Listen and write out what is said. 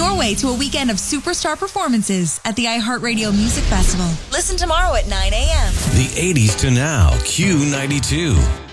your way to a weekend of superstar performances at the iHeartRadio Music Festival. Listen tomorrow at 9 a.m. The 80s to now, Q92.